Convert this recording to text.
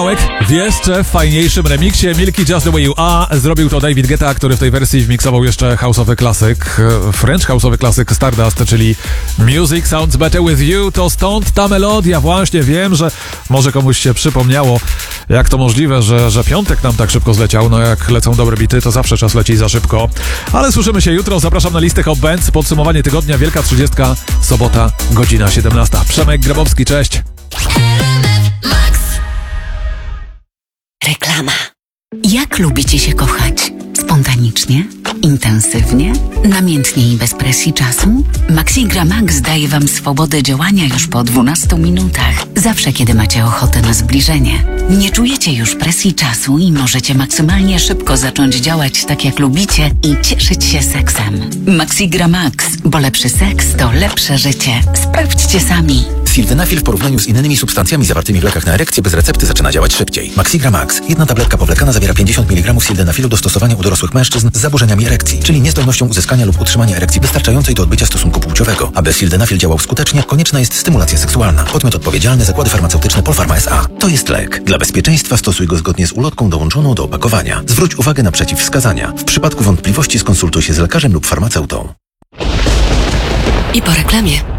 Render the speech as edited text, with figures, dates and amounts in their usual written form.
kawałek w jeszcze fajniejszym remiksie. Milky Just The Way You Are. Zrobił to David Guetta, który w tej wersji wmiksował jeszcze house'owy klasyk, French house'owy klasyk Stardust, czyli Music Sounds Better With You. To stąd ta melodia. Właśnie wiem, że może komuś się przypomniało, jak to możliwe, że piątek nam tak szybko zleciał. No jak lecą dobre bity, to zawsze czas leci za szybko. Ale słyszymy się jutro. Zapraszam na listę Hot Bands. Podsumowanie tygodnia, Wielka 30, sobota, godzina 17. Przemek Grabowski, cześć. Reklama. Jak lubicie się kochać? Spontanicznie? Intensywnie? Namiętnie i bez presji czasu? Maxigra Max daje Wam swobodę działania już po 12 minutach. Zawsze, kiedy macie ochotę na zbliżenie. Nie czujecie już presji czasu i możecie maksymalnie szybko zacząć działać tak, jak lubicie i cieszyć się seksem. Maxigra Max, bo lepszy seks to lepsze życie. Sprawdźcie sami. Sildenafil w porównaniu z innymi substancjami zawartymi w lekach na erekcję bez recepty zaczyna działać szybciej. Maxigra Max. Jedna tabletka powlekana zawiera 50 mg sildenafilu do stosowania u dorosłych mężczyzn z zaburzeniami erekcji, czyli niezdolnością uzyskania lub utrzymania erekcji wystarczającej do odbycia stosunku płciowego. Aby sildenafil działał skutecznie, konieczna jest stymulacja seksualna. Podmiot odpowiedzialny: Zakłady Farmaceutyczne Polpharma S.A. To jest lek. Dla bezpieczeństwa stosuj go zgodnie z ulotką dołączoną do opakowania. Zwróć uwagę na przeciwwskazania. W przypadku wątpliwości skonsultuj się z lekarzem lub farmaceutą. I po reklamie.